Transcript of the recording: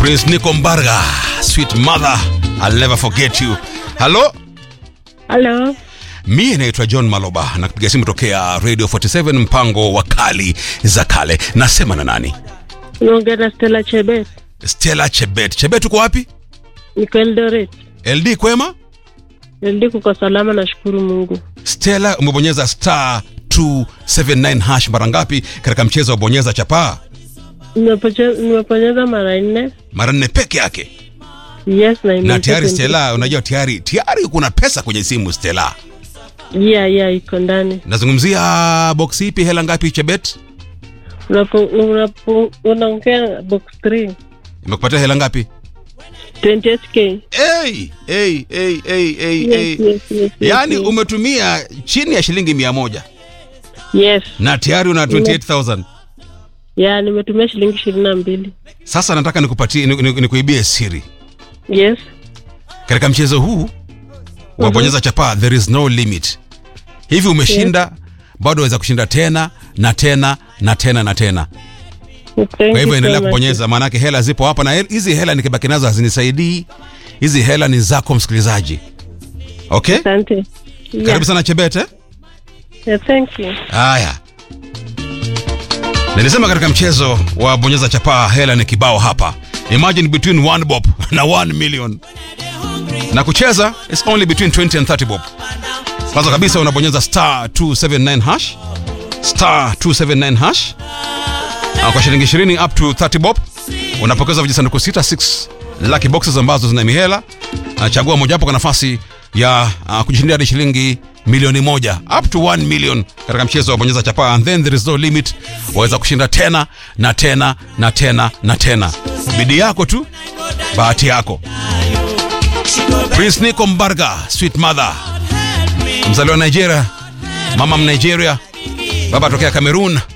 Prince Nico Mbarga, Sweet Mother, I'll never forget you. Hello? Hello. Mimi naitwa John Maloba na kupiga simu tokea Radio 47 mpango wa kali za kale. Nasema na nani? Naongea na Stella Chebet. Stella Chebet. Chebet uko wapi? Niko Eldoret. LD kwema? LD kuko salama, nashukuru Mungu. Stella, umebonyeza star 279 hash mara ngapi katika mchezo wa bonyeza chapaa? Nimeponyeza mara 4. Mara 4 peke yake. Yes, na tayari Stella, unajua tayari kuna pesa kwenye simu Stella. Yeah, iko ndani. Nazungumzia box ipi, hela ngapi Chebet? Unaongea box 3. Imekupatia hela ngapi? 28k. Hey. Yes, yani umetumia chini ya shilingi 100. Yes. Na tayari una 28,000. Yeah, nimetumia shilingi 22. Sasa nataka nikupatie nikuibie siri. Yes. Katika mchezo huu wabonyeza chapa, there is no limit. Hivi umeshinda, bado waweza kushinda tena na tena na tena na tena. Kwa hivyo endelea kubonyeza, maana yake hela zipo hapa, na hizi hela nikibaki nazo hazinisaidii. Hizi hela ni zako msikilizaji. Okay? Asante. Yeah. Karibu sana Chebet. Yeah, thank you. Haya. Nilisema katika mchezo wa bonyeza chapa hela ni kibao hapa. Imagine between 1 bob na 1 million. Na kucheza is only between 20 and 30 bob. Kwanza kabisa unabonyeza star 279 hash. Star 279 hash. Kwa shilingi 20 up to 30 bob unapokeza vijisanduku 6 lucky boxes ambazo zina mihela. Chagua moja hapo kwa nafasi ya kujishindia hadi shilingi milioni 1 up to 1 million katika mchezo wa bonyeza chapa, and then there is no limit. Waweza kushinda tena na tena na tena na tena. Bidii yako tu, bahati yako. Prince Nico Mbarga, Sweet Mother, mzaliwa Nigeria, mama Nigeria, baba tokea Cameroon.